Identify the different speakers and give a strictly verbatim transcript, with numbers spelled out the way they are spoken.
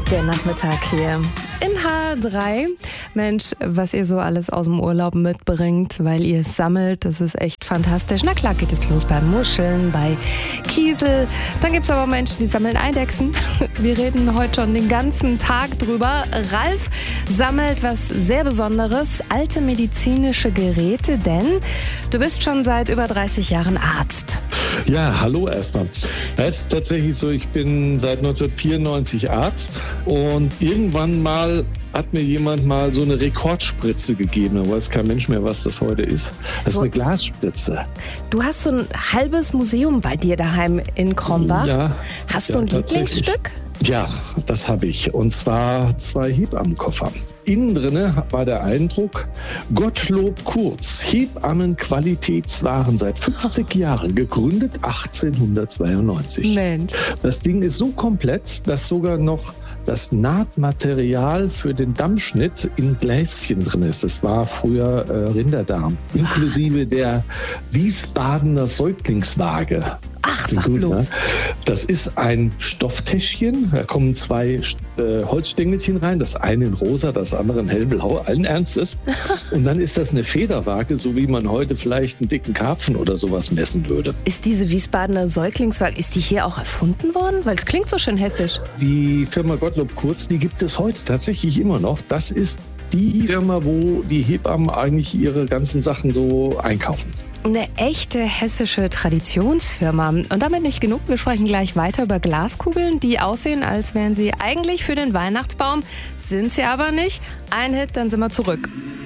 Speaker 1: Der Nachmittag hier im H drei. Mensch, was ihr so alles aus dem Urlaub mitbringt, weil ihr es sammelt, das ist echt fantastisch. Na klar geht es los bei Muscheln, bei Kiesel. Dann gibt es aber Menschen, die sammeln Eidechsen. Wir reden heute schon den ganzen Tag drüber. Ralf sammelt was sehr Besonderes, alte medizinische Geräte, denn du bist schon seit über dreißig Jahren Arzt.
Speaker 2: Ja, hallo erstmal. Es ist tatsächlich so, ich bin seit neunzehnhundertvierundneunzig Arzt und irgendwann mal hat mir jemand mal so eine Rekordspritze gegeben. Da weiß kein Mensch mehr, was das heute ist. Das ist eine Glasspritze.
Speaker 1: Du hast so ein halbes Museum bei dir daheim in Krombach.
Speaker 2: Ja.
Speaker 1: Hast
Speaker 2: ja,
Speaker 1: du ein Lieblingsstück?
Speaker 2: Ja, das habe ich. Und zwar zwei Hebammenkoffer. Innen drinne war der Eindruck, Gottlob Kurz, Hebammenqualitätswaren seit fünfzig Jahren, gegründet achtzehnhundertzweiundneunzig.
Speaker 1: Mensch.
Speaker 2: Das Ding ist so komplett, dass sogar noch das Nahtmaterial für den Dammschnitt in Gläschen drin ist. Das war früher äh, Rinderdarm, inklusive der Wiesbadener Säuglingswaage.
Speaker 1: Ach, sag
Speaker 2: gut,
Speaker 1: bloß.
Speaker 2: Ne? Das ist ein Stofftäschchen, da kommen zwei äh, Holzstängelchen rein, das eine in rosa, das andere in hellblau, allen Ernstes. Und dann ist das eine Federwaage, so wie man heute vielleicht einen dicken Karpfen oder sowas messen würde.
Speaker 1: Ist diese Wiesbadener Säuglingswaage, ist die hier auch erfunden worden? Weil es klingt so schön hessisch.
Speaker 2: Die Firma Gottlob Kurz, die gibt es heute tatsächlich immer noch. Das ist die Firma, wo die Hebammen eigentlich ihre ganzen Sachen so einkaufen.
Speaker 1: Eine echte hessische Traditionsfirma. Und damit nicht genug, wir sprechen gleich weiter über Glaskugeln, die aussehen, als wären sie eigentlich für den Weihnachtsbaum, sind sie aber nicht. Ein Hit, dann sind wir zurück.